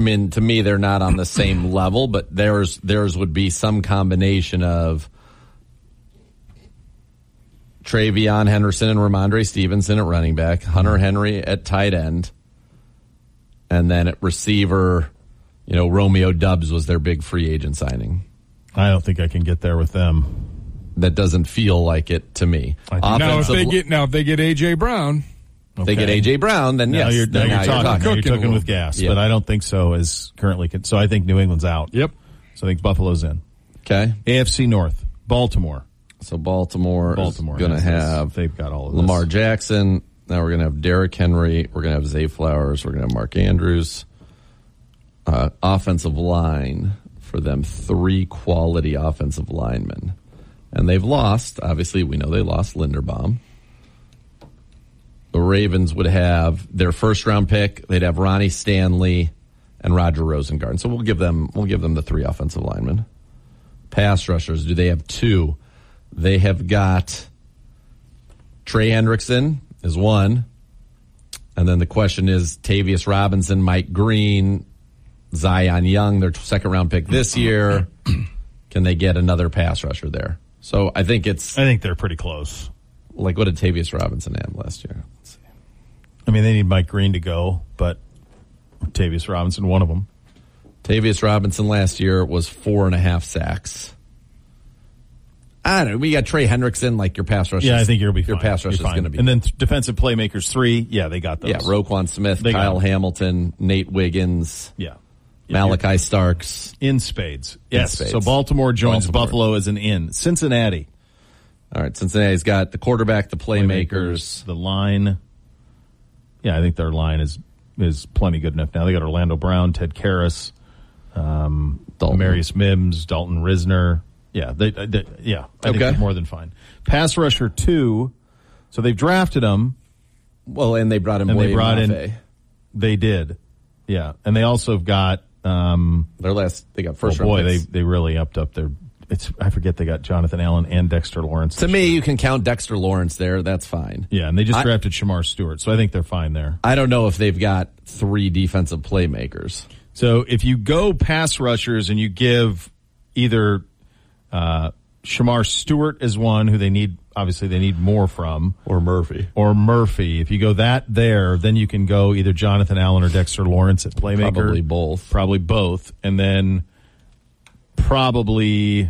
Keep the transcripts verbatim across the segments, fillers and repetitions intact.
I mean, to me, they're not on the same level, but theirs theirs would be some combination of Travion Henderson and Ramondre Stevenson at running back, Hunter Henry at tight end, and then at receiver, you know, Romeo Doubs was their big free agent signing. I don't think I can get there with them. That doesn't feel like it to me. Now, if they get now if they get A J. Brown, if they get A J. Brown, then now yes, you're, then now now you're, you're talking, talking. you're cooking with gas. Yeah. But I don't think so as currently. Con- so I think New England's out. Yep. So I think Buffalo's in. Okay. A F C North, Baltimore. So Baltimore, Baltimore is going to have they've got all of this. Lamar Jackson. Now we're going to have Derrick Henry. We're going to have Zay Flowers. We're going to have Mark Andrews. Uh, offensive line for them, three quality offensive linemen. And they've lost, obviously, we know they lost Linderbaum. The Ravens would have their first round pick. They'd have Ronnie Stanley and Roger Rosengard. So we'll give them we'll give them the three offensive linemen. Pass rushers, do they have two? They have got Trey Hendrickson is one. And then the question is Tavius Robinson, Mike Green, Zion Young, their second round pick this year. Can they get another pass rusher there? So I think it's... I think they're pretty close. Like, what did Tavius Robinson have last year? Let's see. I mean, they need Mike Green to go, but Tavius Robinson, one of them. Tavius Robinson last year was four and a half sacks. I don't know. We got Trey Hendrickson, like your pass rush. Yeah, I think you'll be your fine. pass rush You're is going to be. And then defensive playmakers, three. Yeah, they got those. Yeah, Roquan Smith, They Kyle got Hamilton, Nate Wiggins. Yeah. Malachi Starks. In spades. Yes. In spades. So Baltimore joins Baltimore. Buffalo as an in. Cincinnati. All right, Cincinnati's got the quarterback, the playmakers. The line. Yeah, I think their line is is plenty good enough now. They got Orlando Brown, Ted Karras, um, Marius Mims, Dalton Risner. Yeah, they, they yeah, I think Okay. they're more than fine. Pass rusher two. So they've drafted him. Well, and they brought in and William they brought Mafe. in. They did. Yeah, and they also have got um, their last. They got first oh boy, round they picks. they really upped up their. It's I forget they got Jonathan Allen and Dexter Lawrence. To me, you can count Dexter Lawrence there. That's fine. Yeah, and they just I, drafted Shamar Stewart, so I think they're fine there. I don't know if they've got three defensive playmakers. So if you go pass rushers and you give either uh, Shamar Stewart as one who they need, obviously they need more from, or Murphy, or Murphy. If you go that there, then you can go either Jonathan Allen or Dexter Lawrence at playmaker. Probably both. Probably both, and then probably.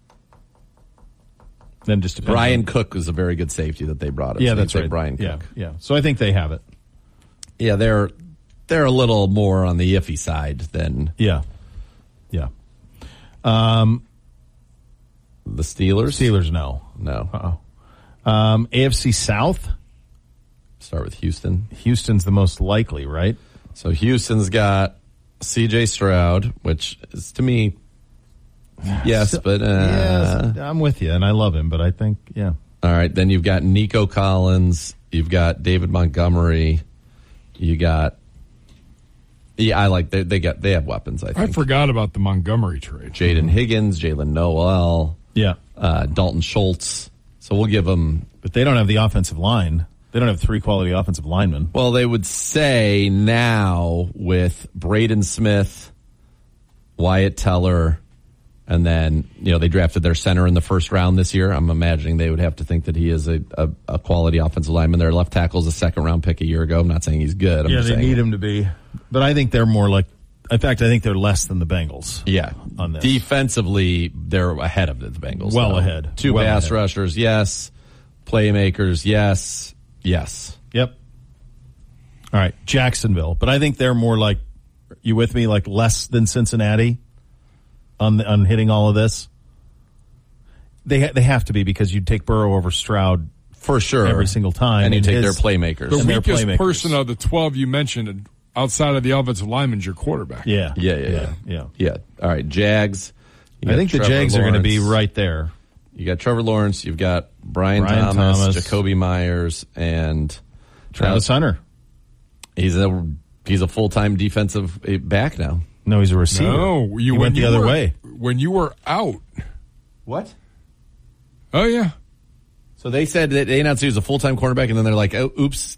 Then just depends Brian on, Cook was a very good safety that they brought up. Yeah, so that's you'd say right. Brian yeah, Cook. yeah. So I think they have it. Yeah, they're they're a little more on the iffy side than yeah, yeah. Um, the Steelers. Steelers, no, no. Uh-oh. Um, A F C South. Start with Houston. Houston's the most likely, right? So Houston's got C J Stroud, which is to me. Yes, So, but uh, yes, I'm with you, and I love him, but I think, yeah. All right, then you've got Nico Collins, you've got David Montgomery, you got. Yeah, I like they they got they have weapons. I think I forgot about the Montgomery trade. Jaden Higgins, Jalen Noel, yeah, uh, Dalton Schultz. So we'll give them. But they don't have the offensive line. They don't have three quality offensive linemen. Well, they would say now with Braden Smith, Wyatt Teller. And then, you know, they drafted their center in the first round this year. I'm imagining they would have to think that he is a, a, a quality offensive lineman. Their left tackle is a second round pick a year ago. I'm not saying he's good. I'm yeah, just they saying, need him to be. But I think they're more like, in fact, I think they're less than the Bengals. Yeah. On this. Defensively, they're ahead of the Bengals. Well though. ahead. Two Well pass ahead. rushers, yes. Playmakers, yes. Yes. Yep. All right, Jacksonville. But I think they're more like, you with me, like less than Cincinnati on the, on hitting all of this? They ha- they have to be because you'd take Burrow over Stroud for sure every single time, and you take his, their playmakers. The and their weakest playmakers. person of the twelve you mentioned outside of the offensive lineman is your quarterback. Yeah, Yeah, yeah, yeah, yeah. yeah. All right, Jags. You I got think the Trevor Jags are going to be Lawrence. right there. You got Trevor Lawrence. You've got Brian, Brian Thomas, Thomas. Jacoby Myers, and Travis Hunter. He's a he's a full time defensive back now. No, he's a receiver. No, he you went when the you other were, way. When you were out. What? Oh, yeah. So they said that they announced he was a full time quarterback, and then they're like, oh, "Oops,